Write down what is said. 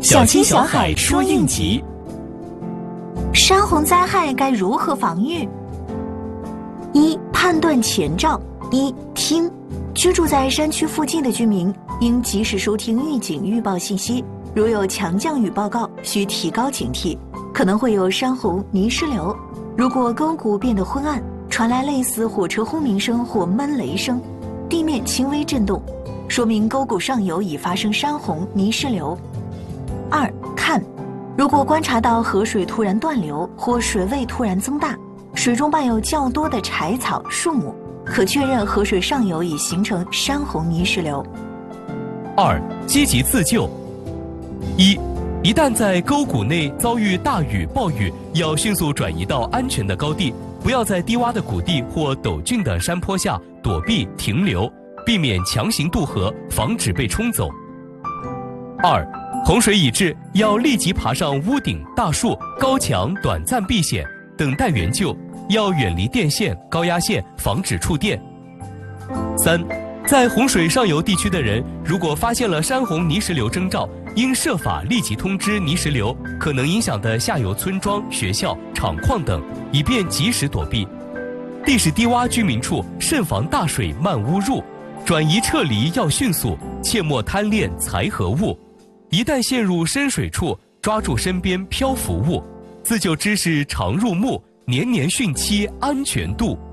小青小海说应急。 山洪灾害该如何防御？一、判断前兆。一、听。居住在山区附近的居民应及时收听预警预报信息，如有强降雨报告，需提高警惕，可能会有山洪、泥石流。如果沟谷变得昏暗，传来类似火车轰鸣声或闷雷声，地面轻微震动，说明沟谷上游已发生山洪、泥石流。二、看。如果观察到河水突然断流或水位突然增大，水中伴有较多的柴草、树木，可确认河水上游已形成山洪泥石流。 二、积极自救。一旦在沟谷内遭遇大雨、暴雨，要迅速转移到安全的高地，不要在低洼的谷地或陡峻的山坡下躲避停留，避免强行渡河，防止被冲走。二、洪水已至，要立即爬上屋顶、大树、高墙，短暂避险，等待援救。要远离电线、高压线，防止触电。三、在洪水上游地区的人，如果发现了山洪泥石流征兆，应设法立即通知泥石流可能影响的下游村庄、学校、厂矿等，以便及时躲避。地势低洼居民处，慎防大水漫屋入，转移撤离要迅速，切莫贪恋财和物。一旦陷入深水处，抓住身边漂浮物。自救知识常入目，年年训期安全度。